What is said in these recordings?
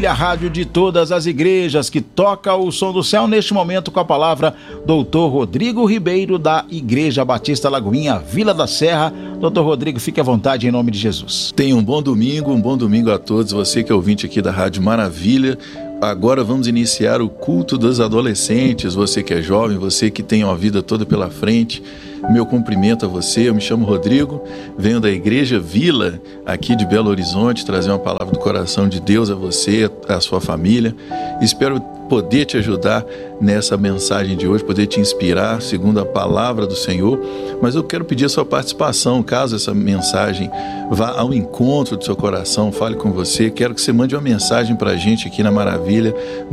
Maravilha, rádio de todas as igrejas, que toca o som do céu neste momento com a palavra Dr. Rodrigo Ribeiro, da Igreja Batista Lagoinha, Vila da Serra. Dr. Rodrigo, fique à vontade em nome de Jesus. Tenha um bom domingo a todos, você que é ouvinte aqui da Rádio Maravilha. Agora vamos iniciar o culto dos adolescentes, você que é jovem, você que tem uma vida toda pela frente. Meu cumprimento a você, eu me chamo Rodrigo, venho da Igreja Vila, aqui de Belo Horizonte, trazer uma palavra do coração de Deus a você, a sua família. Espero poder te ajudar nessa mensagem de hoje, poder te inspirar segundo a palavra do Senhor, mas eu quero pedir a sua participação, caso essa mensagem vá ao encontro do seu coração, fale com você, quero que você mande uma mensagem para a gente aqui na Maravilha,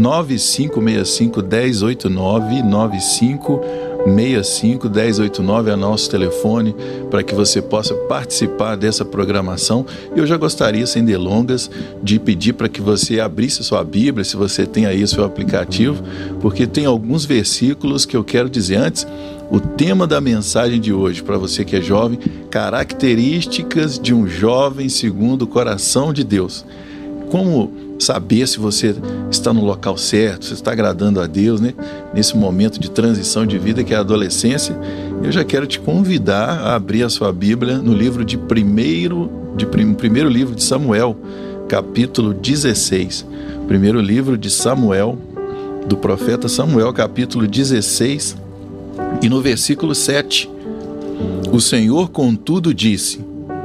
9565-1089, 9565-1089 é nosso telefone, para que você possa participar dessa programação. Eu já gostaria, sem delongas, de pedir para que você abrisse sua Bíblia, se você tem aí o seu aplicativo, porque tem alguns versículos que eu quero dizer antes. O tema da mensagem de hoje, para você que é jovem, características de um jovem segundo o coração de Deus. Como saber se você está no local certo, se está agradando a Deus, né? Nesse momento de transição de vida que é a adolescência, eu já quero te convidar a abrir a sua Bíblia no livro primeiro livro de Samuel, capítulo 16. Primeiro livro de Samuel, do profeta Samuel, capítulo 16, e no versículo 7, o Senhor, contudo, disse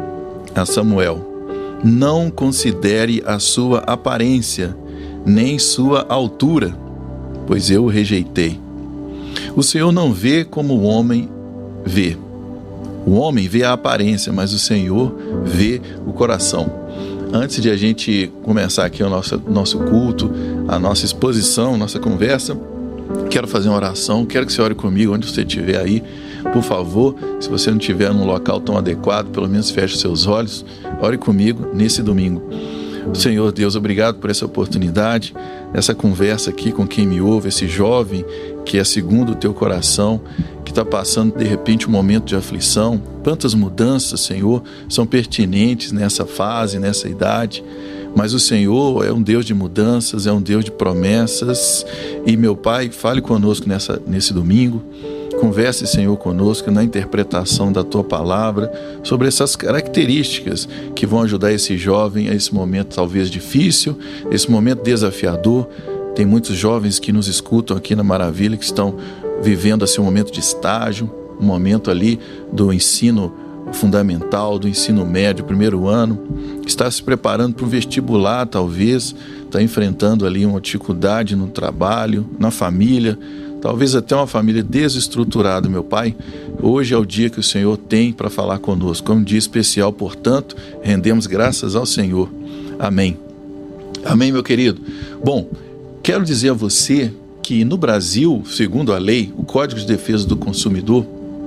a Samuel: não considere a sua aparência, nem sua altura, pois eu o rejeitei. O Senhor não vê como o homem vê. O homem vê a aparência, mas o Senhor vê o coração. Antes de a gente começar aqui o nosso culto, a nossa exposição, nossa conversa, quero fazer uma oração, quero que você ore comigo onde você estiver aí. Por favor, se você não estiver num local tão adequado, pelo menos feche os seus olhos, ore comigo nesse domingo. Senhor Deus, obrigado por essa oportunidade, essa conversa aqui com quem me ouve, esse jovem que é segundo o teu coração, que está passando de repente um momento de aflição. Quantas mudanças, Senhor, são pertinentes nessa fase, nessa idade. Mas o Senhor é um Deus de mudanças, é um Deus de promessas. E meu Pai, fale conosco nesse domingo. Converse, Senhor, conosco na interpretação da Tua Palavra sobre essas características que vão ajudar esse jovem a esse momento talvez difícil, esse momento desafiador. Tem muitos jovens que nos escutam aqui na Maravilha que estão vivendo assim, um momento de estágio, um momento ali do ensino fundamental, do ensino médio, primeiro ano, que está se preparando para o vestibular talvez, está enfrentando ali uma dificuldade no trabalho, na família, talvez até uma família desestruturada, meu Pai. Hoje é o dia que o Senhor tem para falar conosco. É um dia especial, portanto, rendemos graças ao Senhor. Amém. Amém, meu querido. Bom, quero dizer a você que no Brasil, segundo a lei, o Código de Defesa do Consumidor,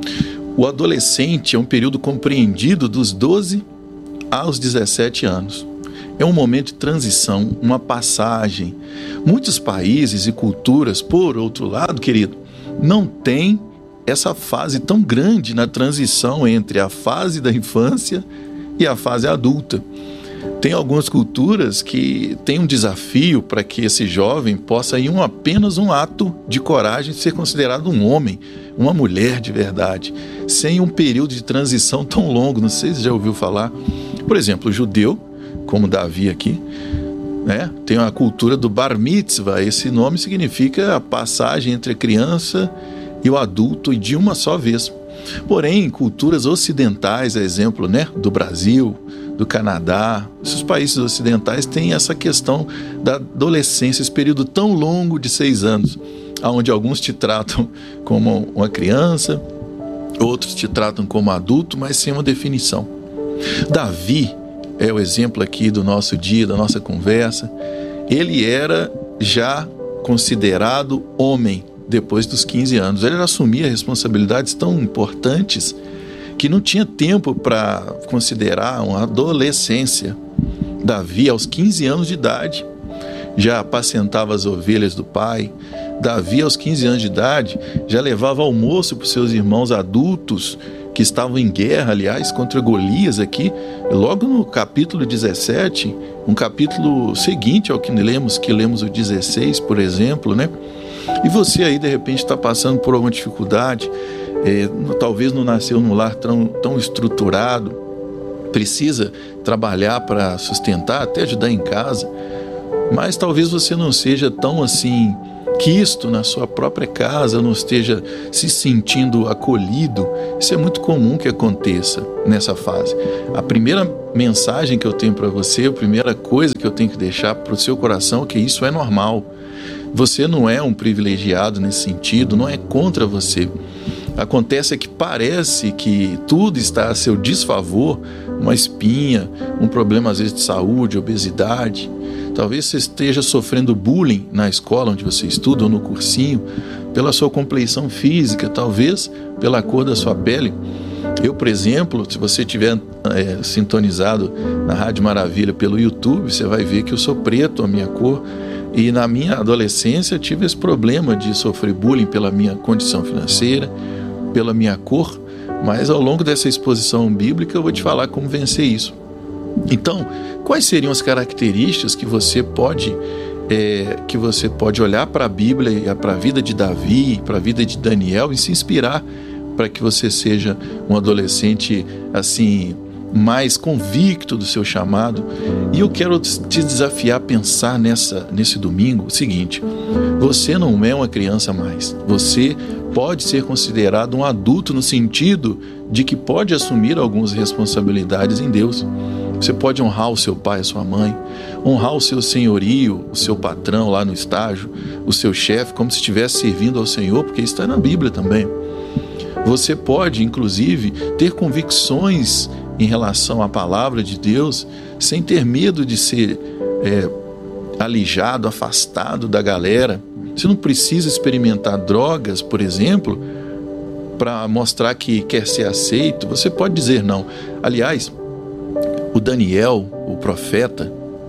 o adolescente é um período compreendido dos 12 aos 17 anos. É um momento de transição, uma passagem. Muitos países e culturas, por outro lado, querido, não tem essa fase tão grande na transição entre a fase da infância e a fase adulta. Tem algumas culturas que têm um desafio para que esse jovem possa, em apenas um ato de coragem, ser considerado um homem, uma mulher de verdade, sem um período de transição tão longo. Não sei se você já ouviu falar. Por exemplo, o judeu, como Davi aqui, né, tem a cultura do bar mitzvah. Esse nome significa a passagem entre a criança e o adulto e de uma só vez. Porém, culturas ocidentais, a exemplo, né, do Brasil, do Canadá, esses países ocidentais têm essa questão da adolescência, esse período tão longo de 6 anos, onde alguns te tratam como uma criança, outros te tratam como adulto, mas sem uma definição. Davi é o exemplo aqui do nosso dia, da nossa conversa. Ele era já considerado homem depois dos 15 anos. Ele assumia responsabilidades tão importantes que não tinha tempo para considerar uma adolescência. Davi, aos 15 anos de idade, já apacentava as ovelhas do pai. Davi, aos 15 anos de idade, já levava almoço para os seus irmãos adultos que estavam em guerra, aliás, contra Golias aqui, logo no capítulo 17, um capítulo seguinte ao que lemos o 16, por exemplo, né? E você aí, de repente, está passando por alguma dificuldade, talvez não nasceu num lar tão estruturado, precisa trabalhar para sustentar, até ajudar em casa, mas talvez você não seja tão assim quisto na sua própria casa, não esteja se sentindo acolhido. Isso é muito comum que aconteça nessa fase. A primeira mensagem que eu tenho para você, a primeira coisa que eu tenho que deixar para o seu coração é que isso é normal. Você não é um privilegiado nesse sentido, não é contra você. Acontece que parece que tudo está a seu desfavor, uma espinha, um problema às vezes de saúde, obesidade. Talvez você esteja sofrendo bullying na escola onde você estuda ou no cursinho, pela sua compleição física, talvez pela cor da sua pele. Eu, por exemplo, se você estiver sintonizado na Rádio Maravilha pelo YouTube, você vai ver que eu sou preto, a minha cor. E na minha adolescência eu tive esse problema de sofrer bullying pela minha condição financeira, pela minha cor, mas ao longo dessa exposição bíblica eu vou te falar como vencer isso. Então, quais seriam as características que você pode olhar para a Bíblia e para a vida de Davi, para a vida de Daniel e se inspirar para que você seja um adolescente assim mais convicto do seu chamado? E eu quero te desafiar a pensar nesse domingo o seguinte: você não é uma criança mais, você pode ser considerado um adulto no sentido de que pode assumir algumas responsabilidades em Deus. Você pode honrar o seu pai, a sua mãe, honrar o seu senhorio, o seu patrão lá no estágio, o seu chefe, como se estivesse servindo ao Senhor, porque isso está na Bíblia também. Você pode, inclusive, ter convicções em relação à palavra de Deus, sem ter medo de ser alijado, afastado da galera. Você não precisa experimentar drogas, por exemplo, para mostrar que quer ser aceito. Você pode dizer não. Aliás, o Daniel, o profeta,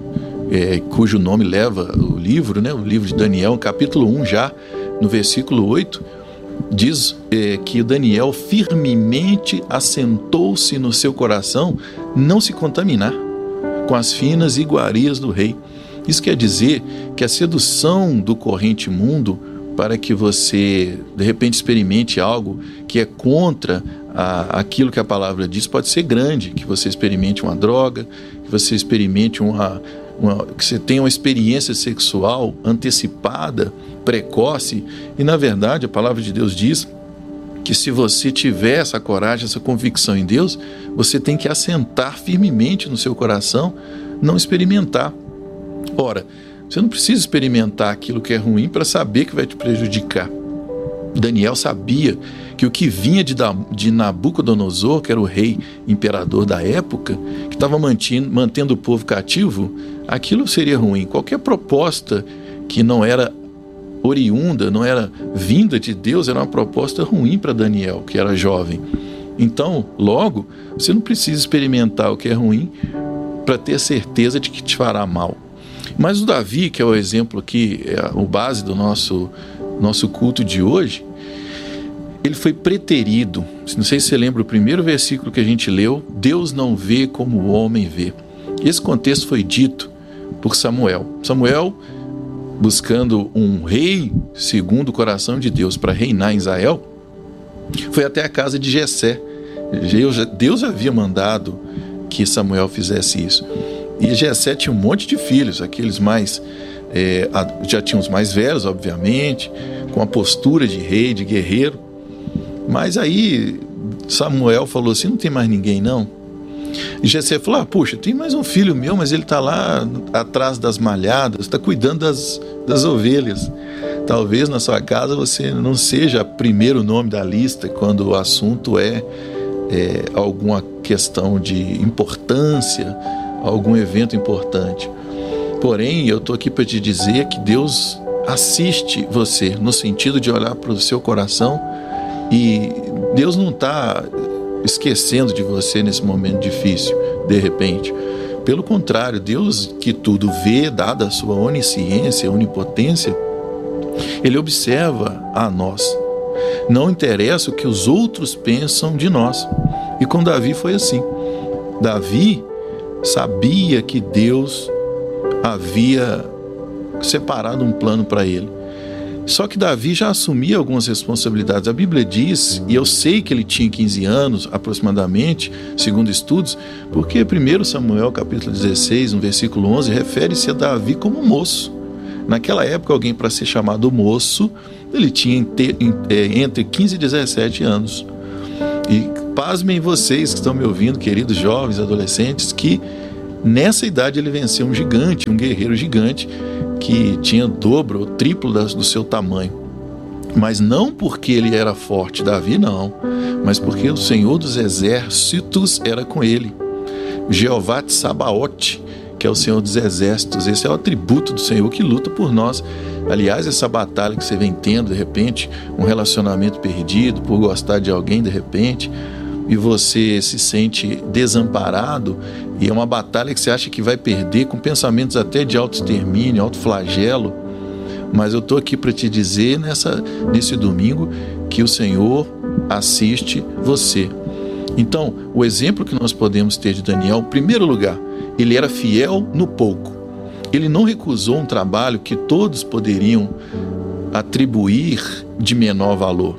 cujo nome leva o livro, né? O livro de Daniel, capítulo 1 já, no versículo 8, diz que Daniel firmemente assentou-se no seu coração não se contaminar com as finas iguarias do rei. Isso quer dizer que a sedução do corrente mundo para que você, de repente, experimente algo que é contra aquilo que a palavra diz, pode ser grande, que você experimente uma droga, que você experimente que você tenha uma experiência sexual antecipada, precoce. E na verdade a palavra de Deus diz que se você tiver essa coragem, essa convicção em Deus, você tem que assentar firmemente no seu coração, não experimentar. Ora, você não precisa experimentar aquilo que é ruim para saber que vai te prejudicar. Daniel sabia que o que vinha de Nabucodonosor, que era o rei imperador da época, que estava mantendo o povo cativo, aquilo seria ruim. Qualquer proposta que não era oriunda, não era vinda de Deus, era uma proposta ruim para Daniel, que era jovem. Então, logo, você não precisa experimentar o que é ruim para ter certeza de que te fará mal. Mas o Davi, que é o exemplo aqui, é o base do nosso culto de hoje, ele foi preterido. Não sei se você lembra o primeiro versículo que a gente leu: Deus não vê como o homem vê. Esse contexto foi dito por Samuel. Samuel, buscando um rei segundo o coração de Deus para reinar em Israel, foi até a casa de Jessé. Deus havia mandado que Samuel fizesse isso. E Jessé tinha um monte de filhos, aqueles mais... já tinham os mais velhos, obviamente, com a postura de rei, de guerreiro. Mas aí Samuel falou assim: não tem mais ninguém não? E Jessé falou: puxa, tem mais um filho meu, mas ele está lá atrás das malhadas, está cuidando das ovelhas. Talvez na sua casa você não seja o primeiro nome da lista quando o assunto é alguma questão de importância, algum evento importante. Porém, eu estou aqui para te dizer que Deus assiste você, no sentido de olhar para o seu coração, e Deus não está esquecendo de você nesse momento difícil, de repente. Pelo contrário, Deus, que tudo vê, dada a sua onisciência, onipotência, Ele observa a nós. Não interessa o que os outros pensam de nós. E com Davi foi assim. Davi sabia que Deus havia separado um plano para ele. Só que Davi já assumia algumas responsabilidades. A Bíblia diz, e eu sei que ele tinha 15 anos aproximadamente, segundo estudos, porque 1 Samuel capítulo 16, no versículo 11, refere-se a Davi como moço. Naquela época, alguém para ser chamado moço, ele tinha entre 15 e 17 anos. E pasmem vocês que estão me ouvindo, queridos jovens, adolescentes, que nessa idade ele venceu um gigante, um guerreiro gigante, que tinha dobro ou triplo do seu tamanho. Mas não porque ele era forte, Davi não, mas porque o Senhor dos Exércitos era com ele. Jeová Tsabaote, que é o Senhor dos Exércitos, esse é o atributo do Senhor que luta por nós. Aliás, essa batalha que você vem tendo, de repente, um relacionamento perdido, por gostar de alguém, de repente, e você se sente desamparado, e é uma batalha que você acha que vai perder, com pensamentos até de autoextermínio, autoflagelo. Mas eu estou aqui para te dizer nesse domingo que o Senhor assiste você. Então, o exemplo que nós podemos ter de Daniel, em primeiro lugar, ele era fiel no pouco. Ele não recusou um trabalho que todos poderiam atribuir de menor valor.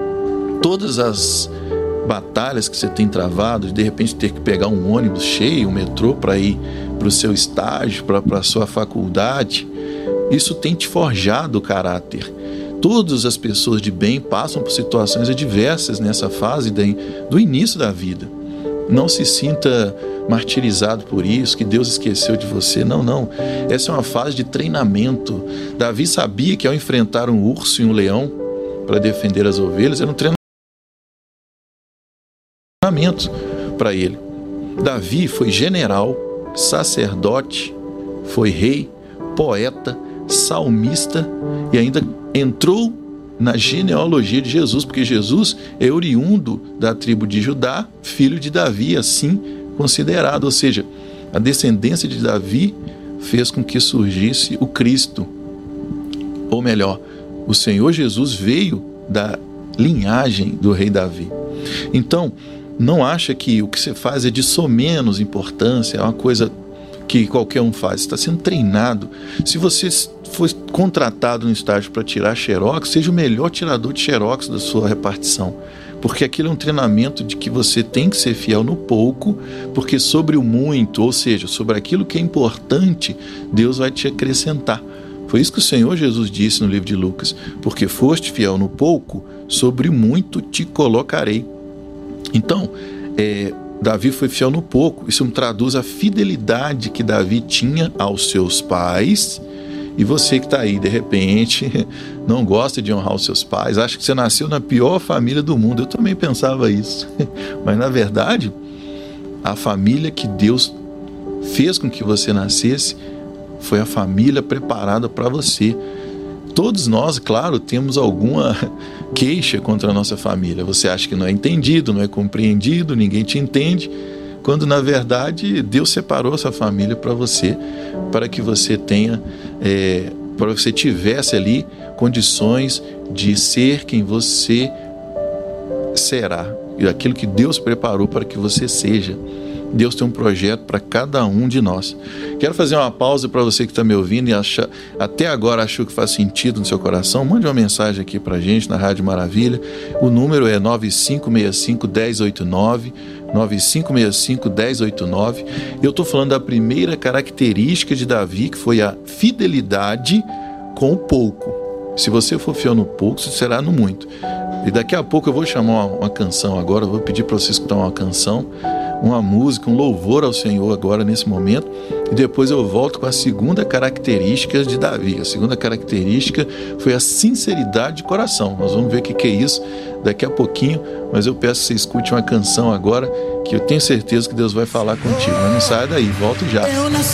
Todas as batalhas que você tem travado, de repente ter que pegar um ônibus cheio, um metrô para ir para o seu estágio, para a sua faculdade, isso tem te forjado o caráter. Todas as pessoas de bem passam por situações adversas nessa fase do início da vida. Não se sinta martirizado por isso, que Deus esqueceu de você. Não, não. Essa é uma fase de treinamento. Davi sabia que ao enfrentar um urso e um leão para defender as ovelhas, era um treinamento para ele. Davi foi general, sacerdote, foi rei, poeta, salmista e ainda entrou na genealogia de Jesus, porque Jesus é oriundo da tribo de Judá, filho de Davi, assim considerado. Ou seja, a descendência de Davi fez com que surgisse o Cristo. Ou melhor, o Senhor Jesus veio da linhagem do rei Davi. Então, não acha que o que você faz é de somenos importância, é uma coisa que qualquer um faz. Você está sendo treinado. Se você foi contratado no estágio para tirar xerox, seja o melhor tirador de xerox da sua repartição, porque aquilo é um treinamento de que você tem que ser fiel no pouco, porque sobre o muito, ou seja, sobre aquilo que é importante, Deus vai te acrescentar. Foi isso que o Senhor Jesus disse no livro de Lucas: porque foste fiel no pouco, sobre o muito te colocarei. Então, Davi foi fiel no pouco. Isso traduz a fidelidade que Davi tinha aos seus pais. E você que está aí, de repente, não gosta de honrar os seus pais, acha que você nasceu na pior família do mundo. Eu também pensava isso. Mas, na verdade, a família que Deus fez com que você nascesse foi a família preparada para você. Todos nós, claro, temos alguma queixa contra a nossa família. Você acha que não é entendido, não é compreendido, ninguém te entende, quando na verdade Deus separou essa família para você, para que você tenha, para que você tivesse ali condições de ser quem você será, e aquilo que Deus preparou para que você seja. Deus tem um projeto para cada um de nós. Quero fazer uma pausa para você que está me ouvindo e até agora achou que faz sentido no seu coração. Mande uma mensagem aqui para a gente na Rádio Maravilha. O número é 9565-1089, 9565-1089. Eu estou falando da primeira característica de Davi, que foi a fidelidade com o pouco. Se você for fiel no pouco, você será no muito. E daqui a pouco eu vou chamar uma canção agora, eu vou pedir para você escutar uma canção, uma música, um louvor ao Senhor agora nesse momento, e depois eu volto com a segunda característica de Davi. A segunda característica foi a sinceridade de coração. Nós vamos ver o que é isso daqui a pouquinho, mas eu peço que você escute uma canção agora, que eu tenho certeza que Deus vai falar contigo. Mas não saia daí, volto já.